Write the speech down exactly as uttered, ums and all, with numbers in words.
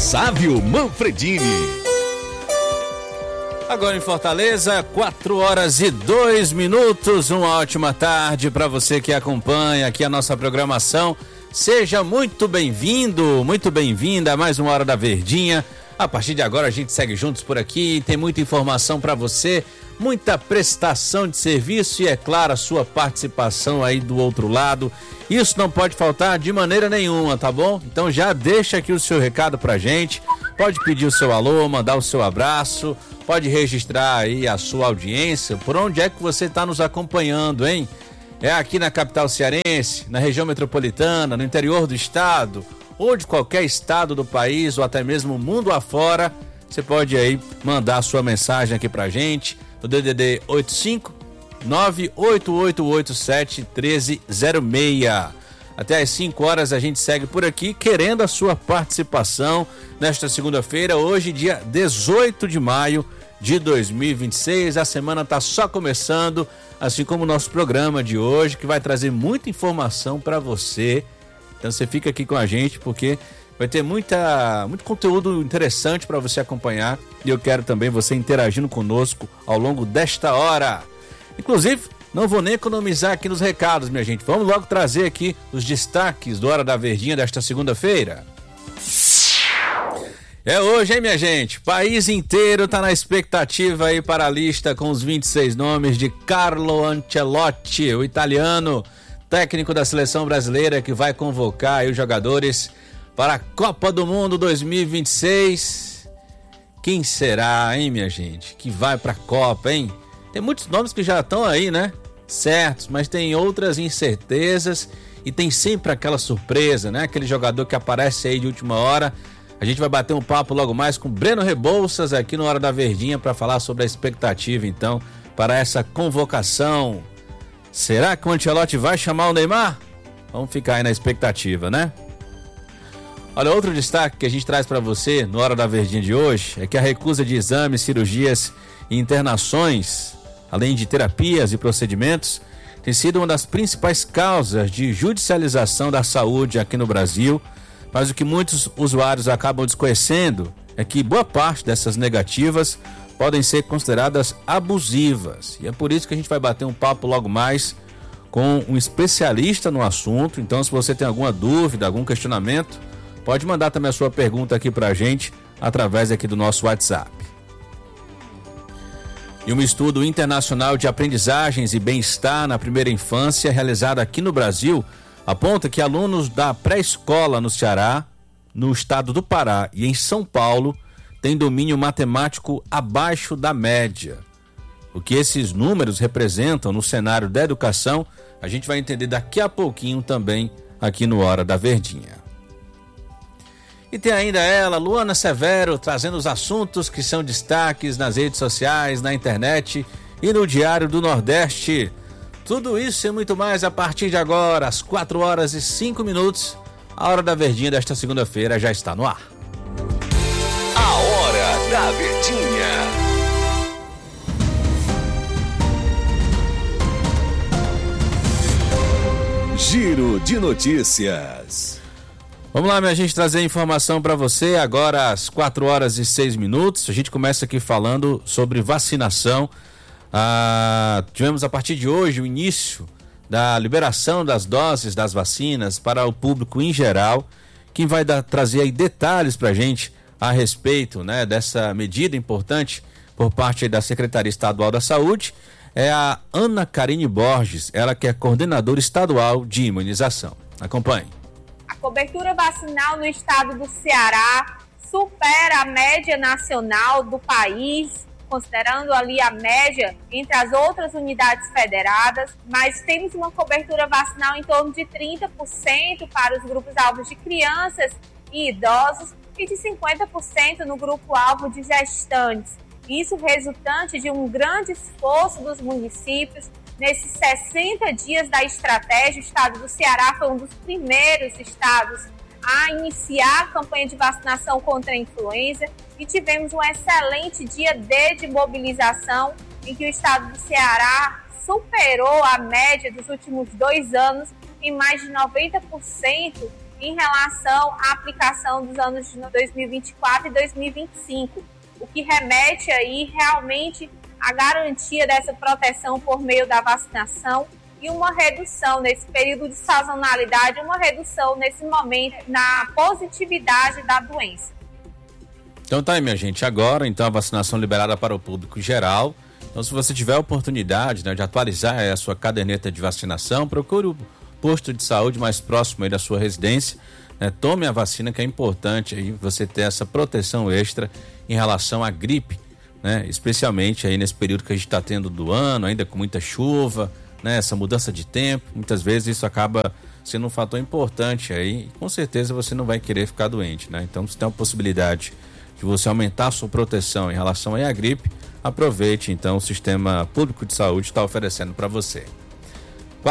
Sávio Manfredini. Agora em Fortaleza, quatro horas e dois minutos. Uma ótima tarde para você que acompanha aqui a nossa programação. Seja muito bem-vindo, muito bem-vinda a mais uma Hora da Verdinha. A partir de agora a gente segue juntos por aqui, tem muita informação para você, muita prestação de serviço e, é claro, a sua participação aí do outro lado. Isso não pode faltar de maneira nenhuma, tá bom? Então já deixa aqui o seu recado pra gente, pode pedir o seu alô, mandar o seu abraço, pode registrar aí a sua audiência, por onde é que você está nos acompanhando, hein? É aqui na capital cearense, na região metropolitana, no interior do estado, ou de qualquer estado do país, ou até mesmo mundo afora, você pode aí mandar a sua mensagem aqui pra gente, no D D D oito cinco nove oito oito oito sete um três zero seis. Até às cinco horas a gente segue por aqui, querendo a sua participação nesta segunda-feira, hoje dia dezoito de maio de dois mil e vinte e seis. A semana está só começando, assim como o nosso programa de hoje, que vai trazer muita informação para você. Então você fica aqui com a gente, porque vai ter muita, muito conteúdo interessante para você acompanhar. E eu quero também você interagindo conosco ao longo desta hora. Inclusive, não vou nem economizar aqui nos recados, minha gente. Vamos logo trazer aqui os destaques do Hora da Verdinha desta segunda-feira. É hoje, hein, minha gente? O país inteiro está na expectativa aí para a lista com os vinte e seis nomes de Carlo Ancelotti, o italiano, técnico da seleção brasileira, que vai convocar aí os jogadores para a Copa do Mundo dois mil e vinte e seis. Quem será, hein, minha gente? Que vai para a Copa, hein? Tem muitos nomes que já estão aí, né? Certos, mas tem outras incertezas e tem sempre aquela surpresa, né? Aquele jogador que aparece aí de última hora. A gente vai bater um papo logo mais com Breno Rebouças aqui no Hora da Verdinha para falar sobre a expectativa, então, para essa convocação. Será que o Ancelotti vai chamar o Neymar? Vamos ficar aí na expectativa, né? Olha, outro destaque que a gente traz para você no Hora da Verdinha de hoje é que a recusa de exames, cirurgias e internações, além de terapias e procedimentos, tem sido uma das principais causas de judicialização da saúde aqui no Brasil. Mas o que muitos usuários acabam desconhecendo é que boa parte dessas negativas podem ser consideradas abusivas. E é por isso que a gente vai bater um papo logo mais com um especialista no assunto. Então, se você tem alguma dúvida, algum questionamento, pode mandar também a sua pergunta aqui pra gente através aqui do nosso WhatsApp. E um estudo internacional de aprendizagens e bem-estar na primeira infância realizado aqui no Brasil aponta que alunos da pré-escola no Ceará, no estado do Pará e em São Paulo têm domínio matemático abaixo da média. O que esses números representam no cenário da educação, a gente vai entender daqui a pouquinho também aqui no Hora da Verdinha. E tem ainda ela, Luana Severo, trazendo os assuntos que são destaques nas redes sociais, na internet e no Diário do Nordeste. Tudo isso e muito mais a partir de agora, às quatro horas e cinco minutos. A Hora da Verdinha desta segunda-feira já está no ar. A Hora da Verdinha. Giro de notícias. Vamos lá, minha gente, trazer informação para você agora às quatro horas e seis minutos. A gente começa aqui falando sobre vacinação. Ah, tivemos a partir de hoje o início da liberação das doses das vacinas para o público em geral. Quem vai dar, trazer aí detalhes para a gente a respeito, né, dessa medida importante por parte da Secretaria Estadual da Saúde é a Ana Karine Borges, ela que é coordenadora estadual de imunização. Acompanhe. A cobertura vacinal no estado do Ceará supera a média nacional do país, considerando ali a média entre as outras unidades federadas, mas temos uma cobertura vacinal em torno de trinta por cento para os grupos-alvos de crianças e idosos e de cinquenta por cento no grupo-alvo de gestantes. Isso resultante de um grande esforço dos municípios. Nesses sessenta dias da estratégia, o estado do Ceará foi um dos primeiros estados a iniciar a campanha de vacinação contra a influenza e tivemos um excelente dia D de mobilização em que o estado do Ceará superou a média dos últimos dois anos em mais de noventa por cento em relação à aplicação dos anos de dois mil e vinte e quatro e dois mil e vinte e cinco, o que remete aí realmente à garantia dessa proteção por meio da vacinação e uma redução nesse período de sazonalidade, uma redução nesse momento na positividade da doença. Então tá aí, minha gente, agora então a vacinação liberada para o público geral. Então, se você tiver a oportunidade, né, de atualizar a sua caderneta de vacinação, procure o posto de saúde mais próximo aí da sua residência, né, tome a vacina, que é importante aí você ter essa proteção extra em relação à gripe, né, especialmente aí nesse período que a gente está tendo do ano, ainda com muita chuva, né, essa mudança de tempo, muitas vezes isso acaba sendo um fator importante aí, e com certeza você não vai querer ficar doente, né? Então, se tem a possibilidade de você aumentar a sua proteção em relação aí à gripe, aproveite então, o sistema público de saúde está oferecendo para você.